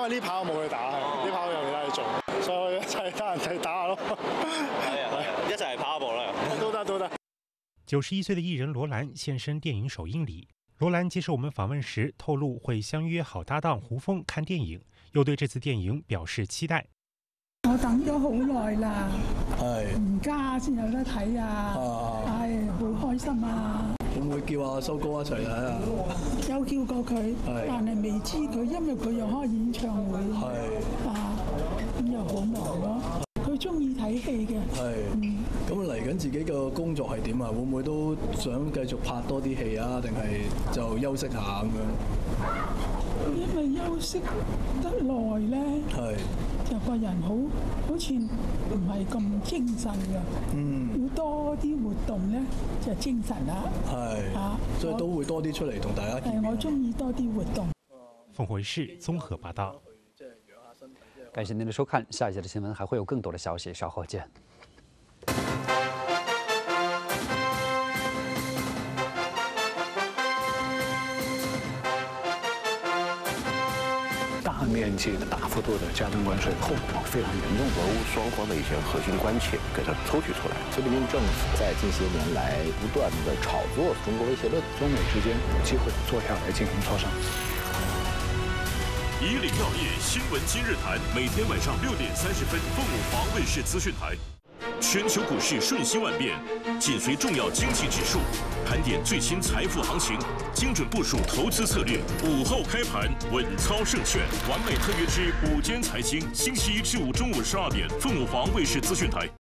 為呢排我冇去打，呢排我有其他嘢做，所以一齊得人哋打下咯。係啊，一齊跑下步啦，都得。 91岁的艺人罗蘭現身電影首映禮。羅蘭接受我們訪問時透露，會相約好搭檔胡楓看電影，又對這次電影表示期待。 我等咗好耐啦，而家先有得睇啊，係好開心啊！ 會唔會叫阿修哥一齊睇啊？ 有叫過佢，但係未知佢，因為佢又開演唱會，咁又好忙咯。佢中意睇戲嘅， 咁嚟緊自己嘅工作係點啊？會唔會都想繼續拍多啲戲啊？定係就休息下咁樣？ 因為休息得耐咧，就個人好似唔係咁精神嘅，要多啲活動咧就精神啦。所以都會多啲出嚟同大家見面。我中意多啲活動。 鳳凰衛視綜合報道。 感謝您的收看，下一節的新聞還會有更多的消息，稍後見。 大面積的、大幅度的加徵關稅，後果非常嚴重。 俄烏雙方的一些核心關切給它抽取出來。 菲律賓政府在近些年來不斷的炒作中國威脅論， 中美之間有機會坐下來進行磋商。 以領藥業新聞今日談，每天晚上6點30分，鳳凰衛視資訊台。全球股市瞬息萬變，緊隨重要經濟指數，盤點最新財富行情，精準部署投資策略。午後開盤，穩操勝券。完美特約之午間財經，星期1至5中午12點，鳳凰衛視資訊台。